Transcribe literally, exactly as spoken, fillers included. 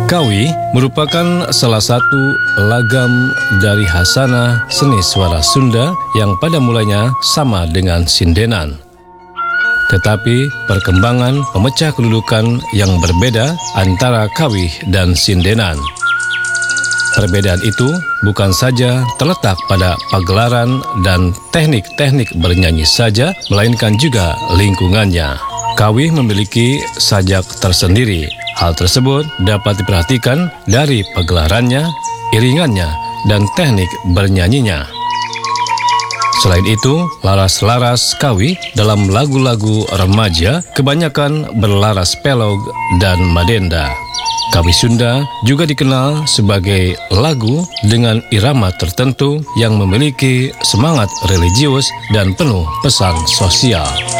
Kawi merupakan salah satu lagam dari Hasana seni suara Sunda yang pada mulanya sama dengan sindenan. Tetapi perkembangan pemecah kedudukan yang berbeda antara kawi dan sindenan. Perbedaan itu bukan saja terletak pada pagelaran dan teknik-teknik bernyanyi saja, melainkan juga lingkungannya. Kawi memiliki sajak tersendiri. Hal tersebut dapat diperhatikan dari pagelarannya, iringannya, dan teknik bernyanyinya. Selain itu, laras-laras kawi dalam lagu-lagu remaja kebanyakan berlaras pelog dan madenda. Kawi Sunda juga dikenal sebagai lagu dengan irama tertentu yang memiliki semangat religius dan penuh pesan sosial.